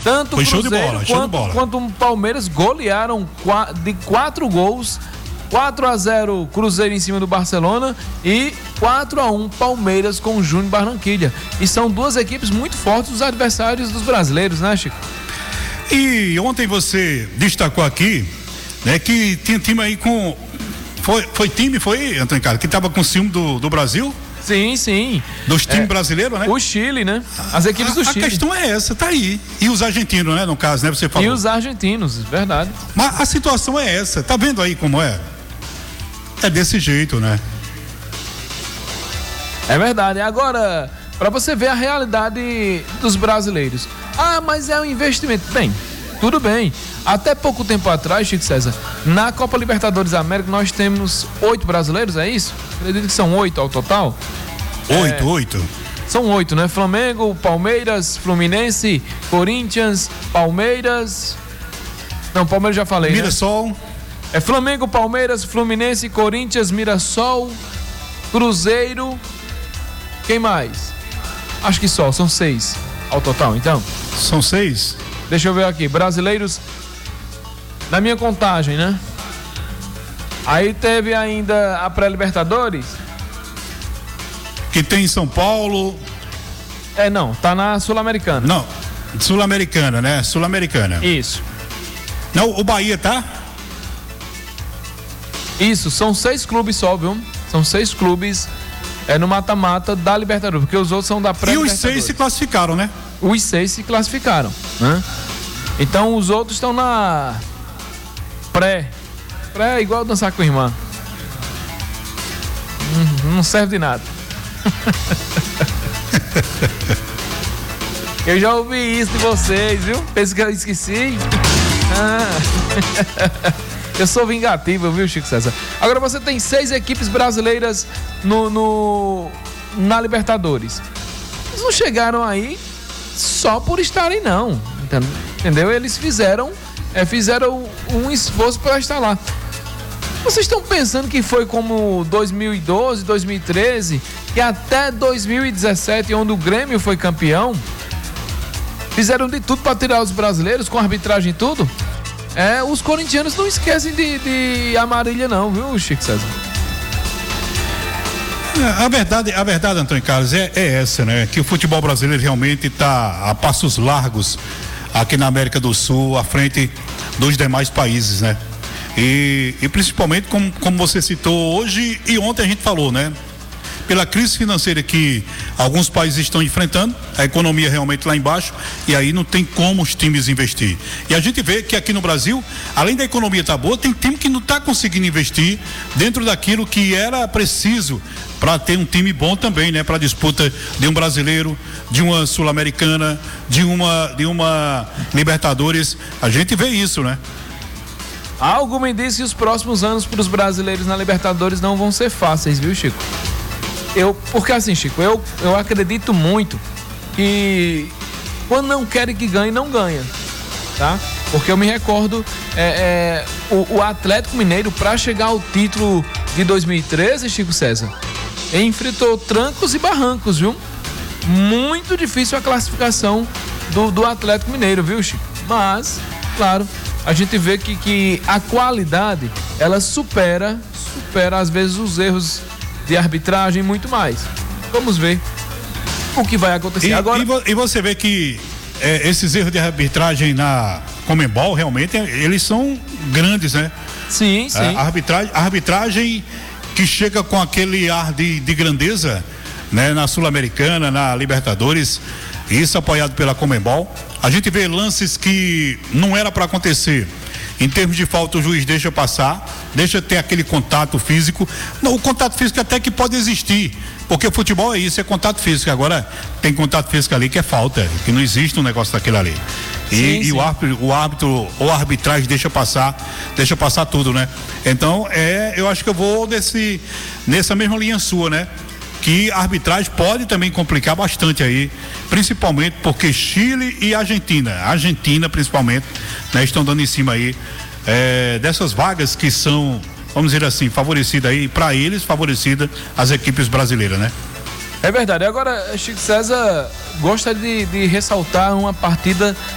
Tanto foi o Cruzeiro quanto o Palmeiras golearam de 4 gols. 4-0 Cruzeiro em cima do Barcelona e 4-1 Palmeiras com o Júnior Barranquilla. E são duas equipes muito fortes, os adversários dos brasileiros, né, Chico? E ontem você destacou aqui, né, que tinha time aí com... Foi, Antônio Carlos, que tava com ciúme do Brasil? Sim. Dos times brasileiros, né? O Chile, né? As equipes do Chile. A questão é essa, tá aí. E os argentinos, né? No caso, né? Você falou. E os argentinos, verdade. Mas a situação é essa, tá vendo aí como é? É desse jeito, né? É verdade. Agora, para você ver a realidade dos brasileiros. Ah, mas é um investimento. Bem, tudo bem. Até pouco tempo atrás, Chico César, na Copa Libertadores da América nós temos 8 brasileiros, é isso? Acredito que são 8 ao total. 8. São 8, né? Flamengo, Palmeiras, Fluminense, Corinthians, Palmeiras... Não, Palmeiras já falei, Mirassol. Né? É Flamengo, Palmeiras, Fluminense, Corinthians, Mirassol, Cruzeiro. Quem mais? Acho que são 6 ao total, então. São 6? Deixa eu ver aqui, brasileiros, na minha contagem, né? Aí teve ainda a pré-Libertadores. Que tem em São Paulo. Não, tá na Sul-Americana. Não, Sul-Americana, né? Sul-Americana. Isso. Não, o Bahia, tá? Isso, são 6 clubes só, viu? São 6 clubes no mata-mata da Libertadores, porque os outros são da pré-Libertadores. E os 6 se classificaram, né? Os 6 se classificaram, né? Então os outros estão na pré é igual dançar com a irmã. Não serve de nada. Eu já ouvi isso de vocês, viu? Pensa que eu esqueci. Eu sou vingativo, viu, Chico César? Agora você tem 6 equipes brasileiras na Libertadores. Eles não chegaram aí só por estarem, não. Entendeu? Eles fizeram um esforço para estar lá. Vocês estão pensando que foi como 2012, 2013, que até 2017, onde o Grêmio foi campeão, fizeram de tudo para tirar os brasileiros, com arbitragem e tudo? Os corintianos não esquecem de Amarília não, viu, Chico César? A verdade, Antônio Carlos, é essa, né? Que o futebol brasileiro realmente está a passos largos aqui na América do Sul, à frente dos demais países, né? E principalmente, como você citou hoje e ontem a gente falou, né? Pela crise financeira que alguns países estão enfrentando, a economia realmente lá embaixo, e aí não tem como os times investir. E a gente vê que aqui no Brasil, além da economia estar boa, tem time que não está conseguindo investir dentro daquilo que era preciso para ter um time bom também, né? Para disputa de um brasileiro, de uma Sul-Americana, de uma Libertadores. A gente vê isso, né? Algo me diz que os próximos anos para os brasileiros na Libertadores não vão ser fáceis, viu, Chico? Porque assim, Chico, eu acredito muito que quando não querem que ganhe, não ganha, tá? Porque eu me recordo, o Atlético Mineiro, para chegar ao título de 2013, Chico César, enfrentou trancos e barrancos, viu? Muito difícil a classificação do Atlético Mineiro, viu, Chico? Mas, claro, a gente vê que a qualidade, ela supera às vezes os erros de arbitragem e muito mais. Vamos ver o que vai acontecer agora. E você vê que esses erros de arbitragem na Conmebol, realmente, eles são grandes, né? Sim. A arbitragem que chega com aquele ar de grandeza, né? Na Sul-Americana, na Libertadores, isso apoiado pela Conmebol. A gente vê lances que não era para acontecer. Em termos de falta, o juiz deixa passar, deixa ter aquele contato físico. Não, o contato físico até que pode existir, porque o futebol é isso, é contato físico. Agora, tem contato físico ali que é falta, que não existe um negócio daquele ali. E o árbitro ou a arbitragem deixa passar tudo, né? Então, eu acho que eu vou nessa mesma linha sua, né? Que a arbitragem pode também complicar bastante aí, principalmente porque Chile e Argentina principalmente, né, estão dando em cima aí dessas vagas que são, vamos dizer assim, favorecida aí, para eles, favorecida as equipes brasileiras, né? É verdade. Agora, Chico César gosta de ressaltar uma partida